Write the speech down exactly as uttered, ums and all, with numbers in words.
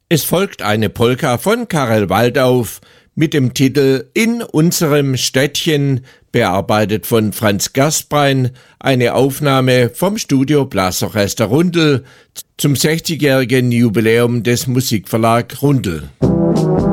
Es folgt eine Polka von Karel Waldauf mit dem Titel In unserem Städtchen, bearbeitet von Franz Gersplein, eine Aufnahme vom Studio Blasorchester Rundel zum sechzigjährigen Jubiläum des Musikverlag Rundel.